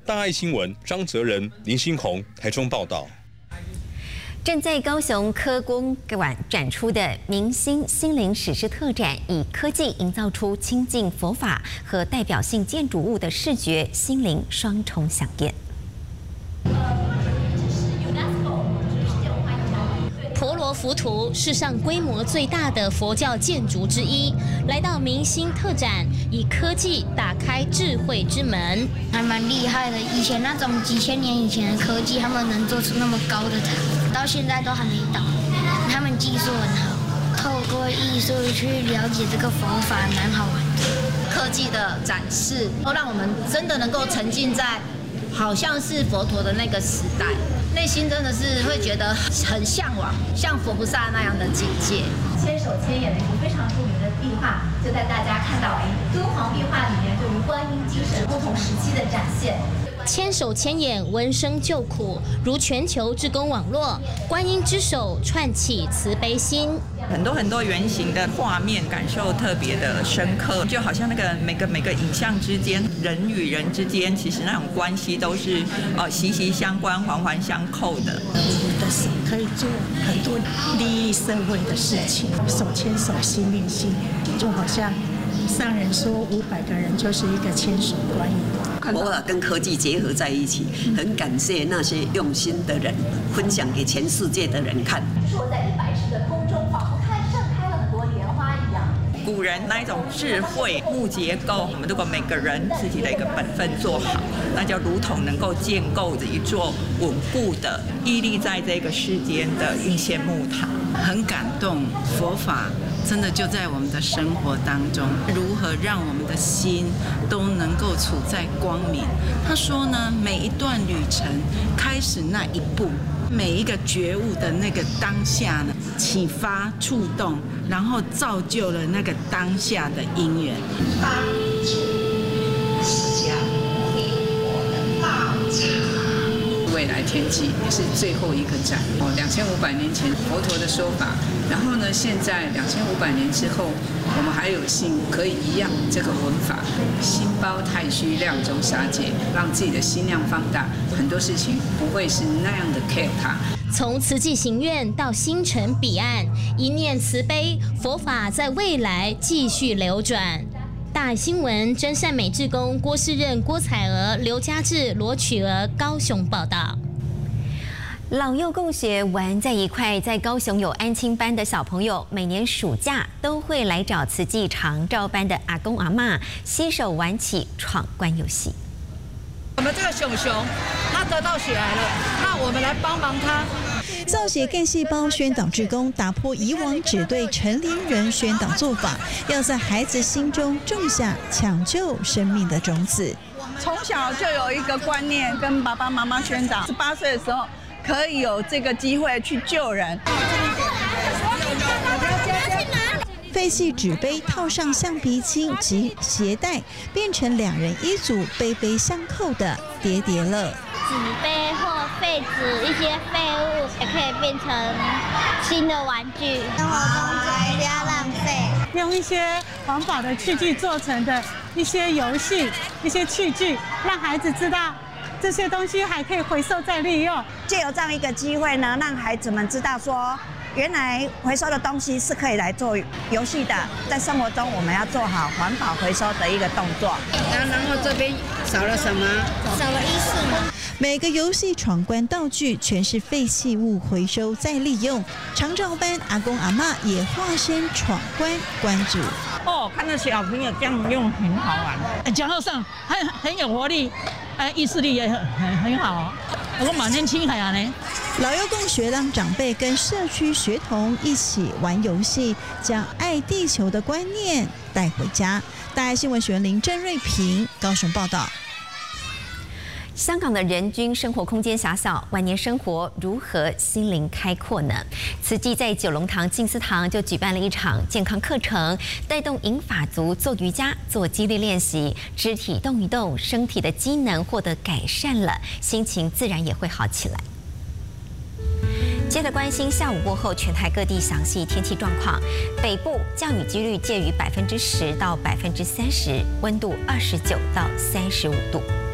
大爱新闻张泽仁、林新宏台中报道。 正在高雄科工馆展出的明星心灵史诗特展，以科技营造出亲近佛法和代表性建筑物的视觉心灵双重响应。 婆罗浮屠，世上规模最大的佛教建筑之一，来到明星特展，以科技打开智慧之门， 还蛮厉害的。以前那种几千年以前的科技，他们能做出那么高的塔，到现在都还没到。他们技术很好，透过艺术去了解这个佛法，蛮好玩的。 科技的展示，都让我们真的能够沉浸在好像是佛陀的那个时代。内心真的是会觉得很向往，像佛菩萨那样的境界。 千手千眼的一幅非常著名的壁画，就在大家看到敦煌壁画里面对于观音精神不同时期的展现。 千手千眼，闻声救苦，如全球志工网络，观音之手串起慈悲心。 很多圆形的画面，感受特别的深刻，就好像那个每个影像之间，人与人之间，其实那种关系都是息息相关、环环相扣的。 的是可以做很多利益社会的事情，手牵手，心连心，就好像上人说500个人就是一个千手观音。 佛法跟科技结合在一起，很感谢那些用心的人，分享给全世界的人看。 说在100尺的空中，仿佛看盛开了很多莲花一样。 古人那一种智慧木结构，我们如果每个人自己的一个本分做好，那就如同能够建构着一座稳固的屹立在这个世间的一线木塔。 很感动，佛法真的就在我们的生活当中，如何让我们的心都能够处在光明。他说呢，每一段旅程开始那一步，每一个觉悟的那个当下呢，启发触动，然后造就了那个当下的因缘。 未来天际也是最后一个站2500年前佛陀的说法，然后呢，现在2500年之后，我们还有幸可以一样这个文法，心包太虚，量中杀戒，让自己的心量放大，很多事情不会是那样的 care 它。 从慈济行愿到星辰彼岸，一念慈悲，佛法在未来继续流转。大爱新闻真善美志工郭世任、郭彩娥、刘家志、罗曲娥高雄报道。 老幼共学玩在一块，在高雄有安亲班的小朋友，每年暑假都会来找慈济长照班的阿公阿嬷，携手玩起闯关游戏。 我们这个熊熊，他得到血癌了，那我们来帮忙他。 造血干细胞宣导志工打破以往只对成年人宣导做法，要在孩子心中种下抢救生命的种子。 从小就有一个观念，跟爸爸妈妈宣导，18岁的时候可以有这个机会去救人。 废弃纸杯套上橡皮筋及鞋带，变成2人1组，杯杯相扣的叠叠乐。 纸杯或废纸一些废物也可以变成新的玩具。生活中不要浪费， 用一些环保的器具做成的一些游戏、一些器具，让孩子知道这些东西还可以回收再利用。 借由这样一个机会呢，让孩子们知道说，原来回收的东西是可以来做游戏的，在生活中我们要做好环保回收的一个动作。 然后这边少了什么？ 少了衣饰。 每个游戏闯关道具全是废弃物回收再利用，长照班阿公阿嬷也化身闯关关主。 看到小朋友这样用很好玩， 讲话上很有活力，意识力也很好。我蛮年轻还呢。 老幼共学让长辈跟社区学童一起玩游戏，将爱地球的观念带回家。大爱新闻学员林郑瑞平高雄报道。 香港的人均生活空间狭小，晚年生活如何心灵开阔呢？慈济在九龙塘静思堂就举办了一场健康课程，带动银发族做瑜伽、做肌力练习，肢体动一动，身体的机能获得改善了，心情自然也会好起来。接着关心下午过后全台各地详细天气状况，北部降雨几率介于10%到30%，温度29到35度。